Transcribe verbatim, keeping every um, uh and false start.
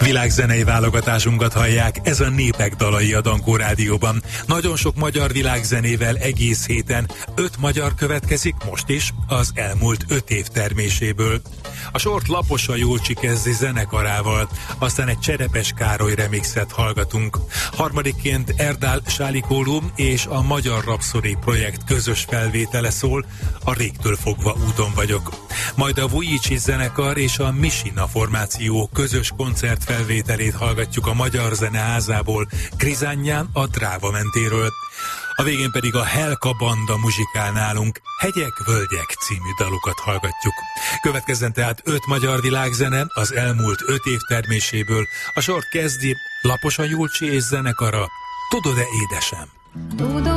Világzenei válogatásunkat hallják, ez a Népek dalai a Dankó Rádióban. Nagyon sok magyar világzenével egész héten. Öt magyar következik most is az elmúlt öt év terméséből. A sort Laposa Júlcsi kezdi zenekarával, aztán egy Cserepes Károly remixet hallgatunk. Harmadikként Erdál Sálikólú és a Magyar Rapszori projekt közös felvétele szól, a Régtől fogva úton vagyok. Majd a Vujicsi zenekar és a Misina formáció közös koncertfelvételét hallgatjuk a Magyar Zeneházából, Krizányán a Dráva mentéről. A végén pedig a Helka Banda muzsikál nálunk, Hegyek, Völgyek című dalukat hallgatjuk. Következzen tehát öt magyar világzene az elmúlt öt év terméséből. A sort kezdi Laposa Júlcsi és zenekara, Tudod-e édesem? Tudom.